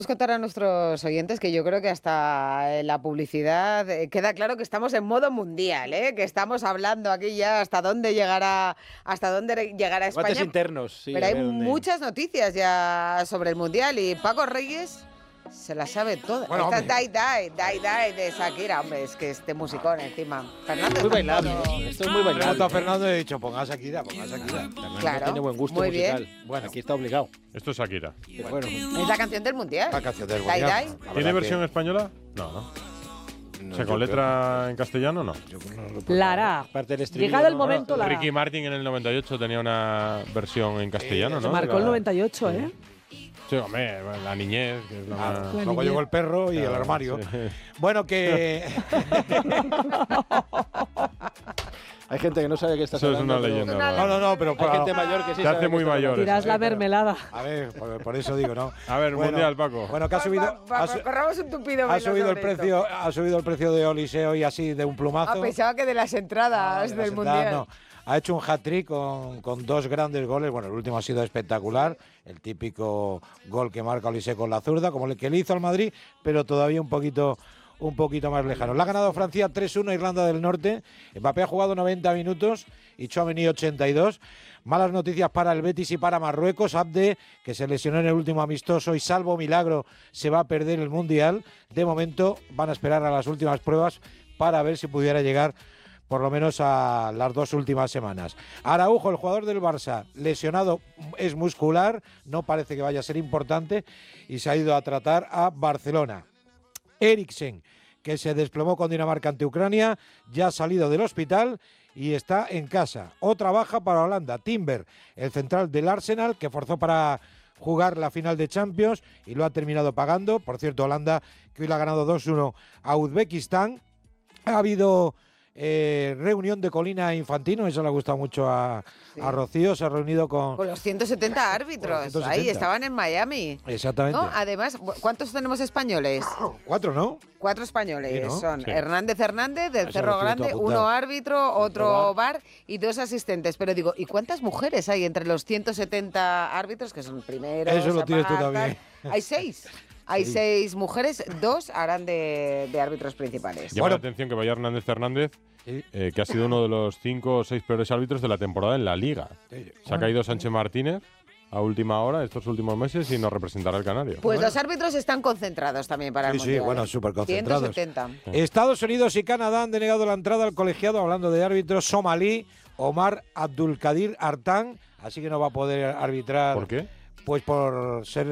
Contar a nuestros oyentes que yo creo que hasta en la publicidad queda claro que estamos en modo mundial, que estamos hablando aquí ya hasta dónde llegará España. Debates internos, sí. Pero hay muchas noticias ya sobre el mundial y Paco Reyes se la sabe toda. Bueno, Esta Die de Shakira, hombre, es que este musicón encima. Fernando Muy bailable, esto es muy Pregunto a bailable. Fernando y he dicho, ponga a Shakira. Claro, Tiene buen gusto muy musical. bien. Bueno, aquí está obligado. Esto es Shakira. Bueno, Es la canción del mundial. La canción del Die mundial. Die. ¿Tiene versión española? No. O sea, con letra en castellano, no. La hará. parte del estribillo. Llegado el ¿no? momento, la hará. Ricky Martin en el 98 tenía una versión en castellano, Se ¿no? marcó el 98, ¿eh? Sí, hombre, la niñez, que es la más... Luego llegó el perro y el armario. Sí. Bueno, que... Hay gente que no sabe que estás Eso es hablando. una pero leyenda. No, pero... Hay gente mayor que sí Se sabe hace que muy estás mayor. hablando. Tirás la mermelada. A ver, por eso digo, ¿no? A ver, Bueno, mundial, Paco. Bueno, que ha subido... Corramos un tupido Ha velo subido el sobre precio, esto. ha subido el precio de Oliseo y así de un plumazo. Pensaba que de las entradas De del las mundial. entradas, no. Ha hecho un hat-trick con dos grandes goles. Bueno, el último ha sido espectacular. El típico gol que marca Oliseo con la zurda, como el que le hizo al Madrid, pero todavía un poquito más lejano. La ha ganado Francia 3-1 Irlanda del Norte. Mbappé ha jugado 90 minutos y Tchouaméni 82. Malas noticias para el Betis y para Marruecos. Abde, que se lesionó en el último amistoso y salvo milagro se va a perder el Mundial. De momento van a esperar a las últimas pruebas para ver si pudiera llegar por lo menos a las dos últimas semanas. Araujo, el jugador del Barça, lesionado, es muscular, no parece que vaya a ser importante y se ha ido a tratar a Barcelona. Eriksen, que se desplomó con Dinamarca ante Ucrania, ya ha salido del hospital y está en casa. Otra baja para Holanda, Timber, el central del Arsenal, que forzó para jugar la final de Champions y lo ha terminado pagando. Por cierto, Holanda, que hoy le ha ganado 2-1 a Uzbekistán. Ha habido reunión de Colina Infantino, eso le ha gustado mucho a Rocío, se ha reunido con los 170 árbitros, Con los 170. ahí estaban en Miami. Exactamente. ¿No? Además, ¿cuántos tenemos españoles? 4, ¿no? 4 españoles. Sí, ¿no? Son Sí. Hernández del Eso Cerro lo tienes Grande, tú apuntado. uno árbitro, otro bar y 2 asistentes. Pero digo, ¿y cuántas mujeres hay entre los 170 árbitros que son primeros? Eso lo tienes tú aparte, también. Hay 6. Hay 6 mujeres, 2 harán de árbitros principales. Llama la atención que vaya Hernández Fernández, Sí. que ha sido uno de los 5 o 6 peores árbitros de la temporada en la Liga. Se ha caído Sánchez Martínez a última hora estos últimos meses y nos representará el Canario. Pues los árbitros están concentrados también para el Sí, mundial. bueno, súper concentrados. 170. Estados Unidos y Canadá han denegado la entrada al colegiado, hablando de árbitros, somalí Omar Abdulkadir Artan, así que no va a poder arbitrar. ¿Por qué? Pues por ser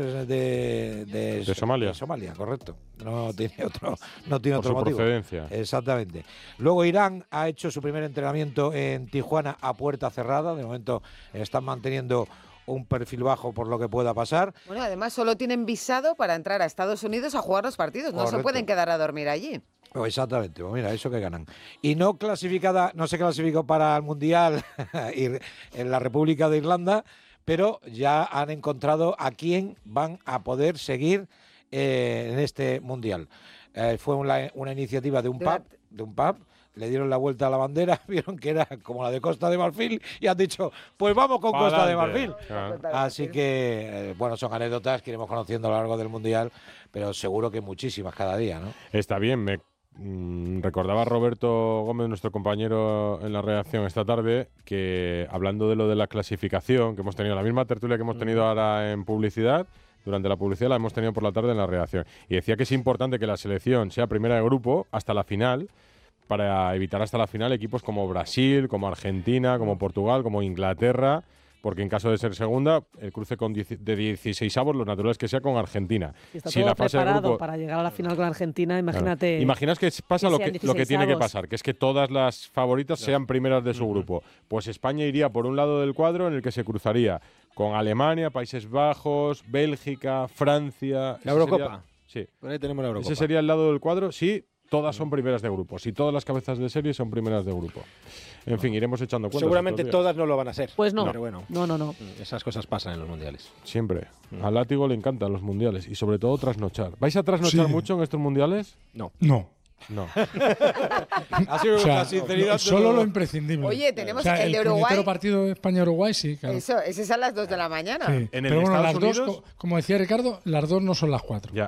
de Somalia. De Somalia, correcto. No tiene otro Por su motivo. procedencia. Exactamente. Luego Irán ha hecho su primer entrenamiento en Tijuana a puerta cerrada. De momento están manteniendo un perfil bajo por lo que pueda pasar. Bueno, además solo tienen visado para entrar a Estados Unidos a jugar los partidos. No se Correcto. pueden quedar a dormir allí. Exactamente, pues mira, eso que ganan. Y no se clasificó para el Mundial en la República de Irlanda, pero ya han encontrado a quién van a poder seguir en este Mundial. Fue una iniciativa de un pub, le dieron la vuelta a la bandera, vieron que era como la de Costa de Marfil y han dicho, pues vamos con Costa de Marfil. Claro. Así que, bueno, son anécdotas que iremos conociendo a lo largo del Mundial, pero seguro que muchísimas cada día, ¿no? Está bien, me recordaba Roberto Gómez, nuestro compañero en la redacción esta tarde, que hablando de lo de la clasificación, que hemos tenido la misma tertulia que hemos tenido ahora en publicidad, durante la publicidad la hemos tenido por la tarde en la redacción, y decía que es importante que la selección sea primera de grupo hasta la final, para evitar hasta la final equipos como Brasil, como Argentina, como Portugal, como Inglaterra, porque en caso de ser segunda, el cruce de 16avos, lo natural es que sea con Argentina. Si está Si todo la fase de preparado grupo, para llegar a la final con Argentina, imagínate. claro. Imaginas que pasa que lo sean que tiene que 16avos. pasar, que es que todas las favoritas sean primeras de su grupo. Pues España iría por un lado del cuadro en el que se cruzaría con Alemania, Países Bajos, Bélgica, Francia. La Eurocopa. Sí. Por ahí tenemos la Eurocopa. Ese sería el lado del cuadro, sí. Todas son primeras de grupo. Si todas las cabezas de serie son primeras de grupo. En fin, iremos echando cuentas. Seguramente estos días. todas no lo van a ser. Pues no. Pero bueno, No. esas cosas pasan en los mundiales. Siempre. Al látigo le encantan los mundiales y sobre todo trasnochar. ¿Vais a trasnochar mucho en estos mundiales? No. No. No. Así me O gusta, sea, sinceridad. solo lo imprescindible. Oye, tenemos O sea, el de Uruguay. puñetero partido España-Uruguay, sí, claro. Eso, ese es a las 2 de la mañana. Sí. En el Pero bueno, Estados las dos, Unidos- como decía Ricardo, las dos no son las 4. Ya,